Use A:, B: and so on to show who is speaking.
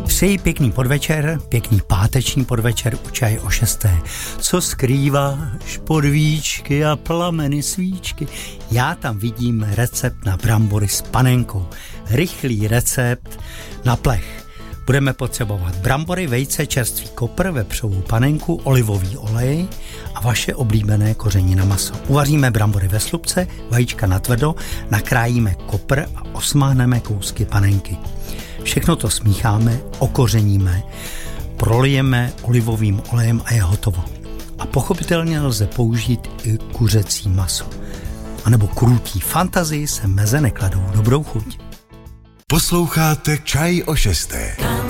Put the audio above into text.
A: Přeji pěkný podvečer, pěkný páteční podvečer u Čaje o 6. Co skrýváš pod víčky a plameny svíčky? Já tam vidím recept na brambory s panenkou. Rychlý recept na plech. Budeme potřebovat brambory, vejce, čerstvý kopr, vepřovou panenku, olivový olej a vaše oblíbené kořenina maso. Uvaříme brambory ve slupce, vajíčka natvrdo, nakrájíme kopr a osmáhneme kousky panenky. Všechno to smícháme, okořeníme, prolijeme olivovým olejem a je hotovo. A pochopitelně lze použít i kuřecí maso. A nebo krůtí. Fantazii se meze nekladou. Dobrou chuť.
B: Posloucháte Čaj o 6.